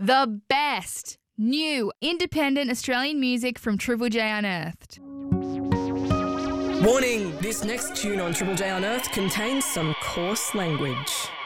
The best new independent Australian music from Triple J Unearthed. Warning, this next tune on Triple J Unearthed contains some coarse language.